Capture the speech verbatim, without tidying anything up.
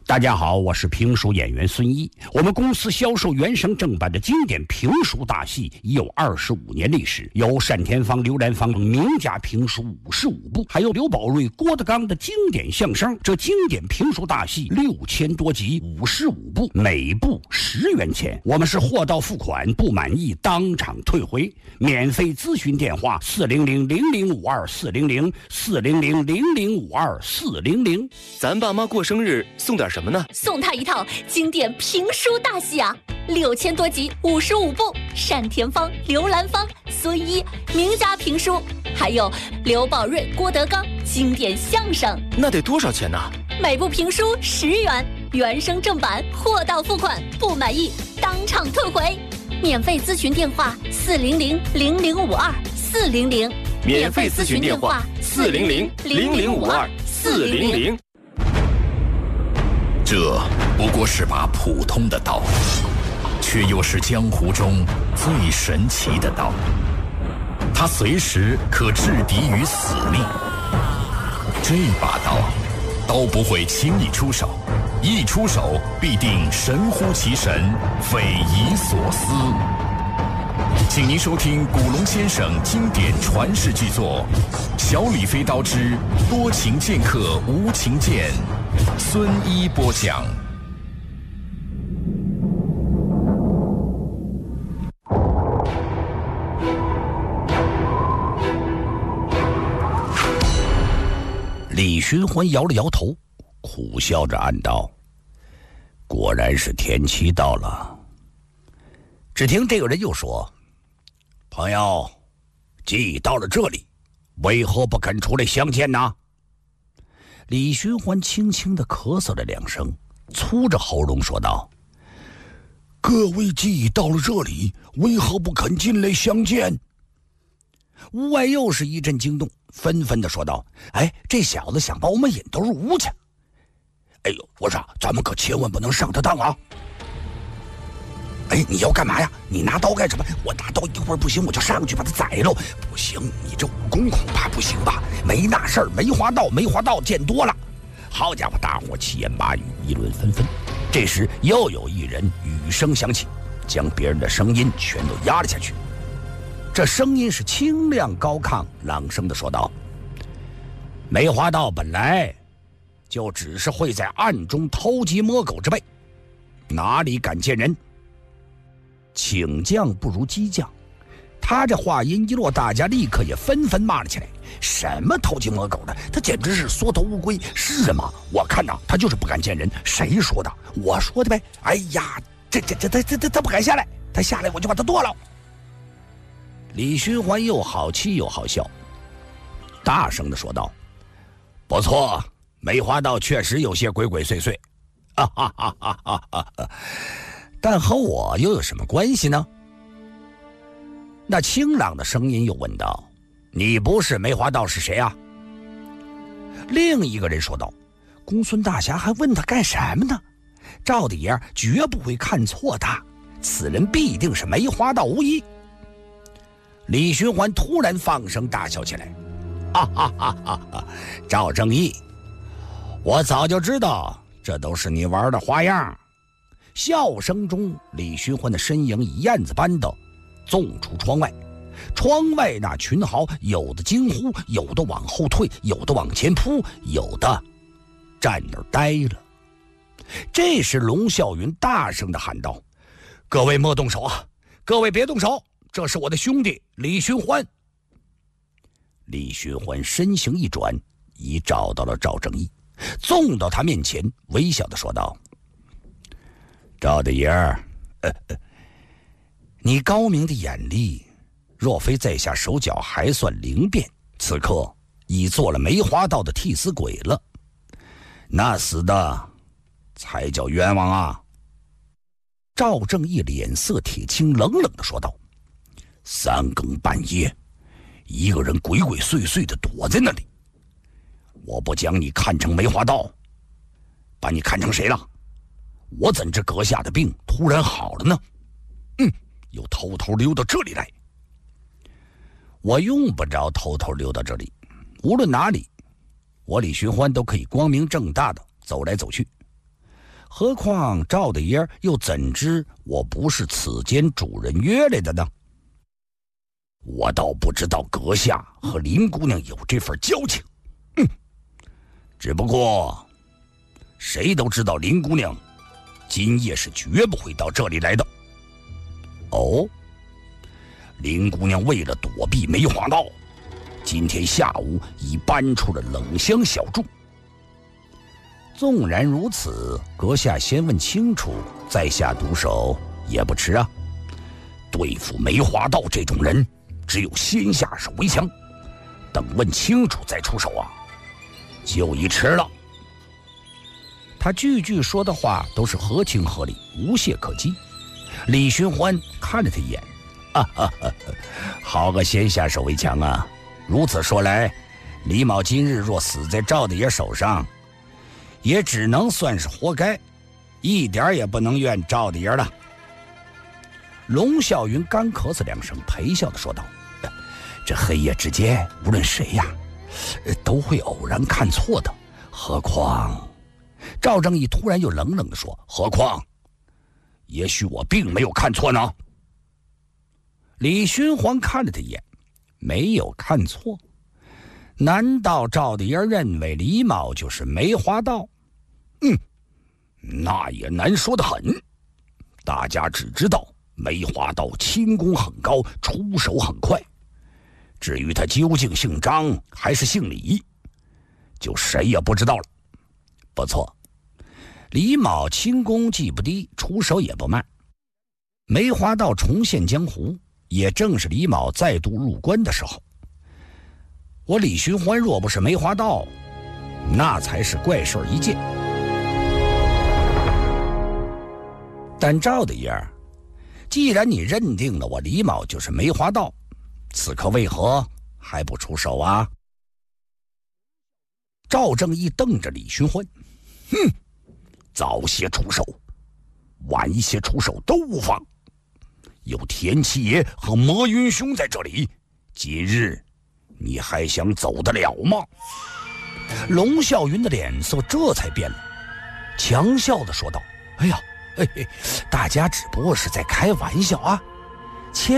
大家好，我是评书演员孙一。我们公司销售原声正版的经典评书大戏已有二十五年历史，有单田芳、刘兰芳名家评书五十五部，还有刘宝瑞、郭德纲的经典相声。这经典评书大戏六千多集，五十五部，每部十元钱。我们是货到付款，不满意当场退回。免费咨询电话：四零零零零五二四零零四零零零零五二四零零。 咱爸妈过生日送点什么呢？ 送他一套经典评书大戏啊，六千多集，五十五部，单田芳、刘兰芳、孙一名家评书，还有刘宝瑞、郭德纲经典相声。 那得多少钱呢？ 每部评书十元，原声正版，货到付款，不满意当场退回。免费咨询电话：四零零零零五二四零零。 免费咨询电话：四零零零零五二四零零。 这不过是把普通的刀，却又是江湖中最神奇的刀。它随时可制敌于死地。这把刀，刀不会轻易出手，一出手必定神乎其神，匪夷所思。请您收听古龙先生经典传世巨作《小李飞刀之多情剑客无情剑》，孙一播讲。 李寻欢摇了摇头，苦笑着暗道：果然是天期到了。只听这个人又说：朋友，既到了这里，为何不肯出来相见呢？李寻欢轻轻地咳嗽了两声，粗着喉咙说道：各位既到了这里，为何不肯进来相见？屋外又是一阵惊动，纷纷地说道：哎，这小子想把我们引到入屋去。哎呦，我说咱们可千万不能上他当啊！哎，你要干嘛呀？你拿刀干什么？我拿刀一会儿不行，我就上去把他宰了。不行，你这武功恐怕不行吧？没那事儿，梅花道，梅花道见多了。好家伙，大伙七言八语，议论纷纷。这时又有一人语声响起，将别人的声音全都压了下去。这声音是清亮高亢，朗声的说道：梅花道本来就只是会在暗中偷鸡摸狗之辈，哪里敢见人？请将不如激将，他这话音一落，大家立刻也纷纷骂了起来：什么偷鸡摸狗的，他简直是缩头乌龟！是吗？我看呐，他就是不敢见人。谁说的？我说的呗！哎呀，这这这他他他他不敢下来，他下来我就把他剁了。李寻欢又好气又好笑，大声的说道：不错，梅花道确实有些鬼鬼祟祟，哈哈哈哈哈哈，但和我又有什么关系呢？那清朗的声音又问道：你不是梅花道是谁啊？另一个人说道：公孙大侠还问他干什么呢？赵底爷绝不会看错他，此人必定是梅花道无疑。李寻欢突然放声大笑起来：哈哈哈哈哈！赵正义，我早就知道这都是你玩的花样。笑声中，李寻欢的身影以燕子般的纵出窗外。窗外那群豪，有的惊呼，有的往后退，有的往前扑，有的站那儿呆了。这时龙啸云大声地喊道：各位莫动手啊，各位别动手，这是我的兄弟李寻欢。李寻欢身形一转，已找到了赵正义，纵到他面前，微笑地说道：赵大爷儿、呃呃，你高明的眼力，若非在下手脚还算灵便，此刻已做了梅花道的替死鬼了，那死的才叫冤枉啊！赵正义脸色铁青，冷冷地说道：三更半夜，一个人鬼鬼祟祟地躲在那里，我不将你看成梅花道，把你看成谁了？我怎知阁下的病突然好了呢？嗯，又偷偷溜到这里来。我用不着偷偷溜到这里，无论哪里，我李寻欢都可以光明正大的走来走去。 何况赵大爷又怎知我不是此间主人约来的呢？我倒不知道阁下和林姑娘有这份交情，嗯，只不过谁都知道林姑娘今夜是绝不会到这里来的。哦，林姑娘为了躲避梅花道，今天下午已搬出了冷香小筑。纵然如此，阁下先问清楚，再下毒手也不迟啊。对付梅花道这种人，只有先下手为强，等问清楚再出手啊，就已迟了。他句句说的话都是合情合理，无懈可击。李寻欢看了他一眼，啊哈哈，好个先下手为强啊！如此说来，李某今日若死在赵大爷手上，也只能算是活该，一点也不能怨赵大爷了。龙啸云干咳嗽两声，陪笑地说道：“这黑夜之间，无论谁呀，都会偶然看错的。何况……”赵正义突然又冷冷地说：“何况，也许我并没有看错呢。”李寻欢看了他一眼，没有看错。难道赵大爷认为李某就是梅花道？嗯，那也难说得很。大家只知道梅花道轻功很高，出手很快。至于他究竟姓张还是姓李，就谁也不知道了。不错，李某轻功既不低，出手也不慢。梅花道重现江湖，也正是李某再度入关的时候。我李寻欢若不是梅花道，那才是怪事一件。但赵大爷，既然你认定了我李某就是梅花道，此刻为何还不出手啊？赵正义瞪着李寻欢，哼，早些出手，晚一些出手都无妨。有田七爷和魔云兄在这里，今日你还想走得了吗？龙啸云的脸色这才变了，强笑地说道：“哎呀，嘿嘿，大家只不过是在开玩笑啊，